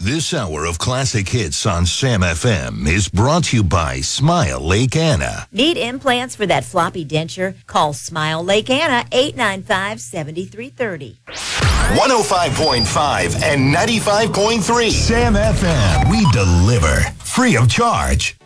This hour of classic hits on Sam FM is brought to you by Smile Lake Anna. Need implants for that floppy denture? Call Smile Lake Anna, 895-7330. 105.5 and 95.3. Sam FM. We deliver free of charge.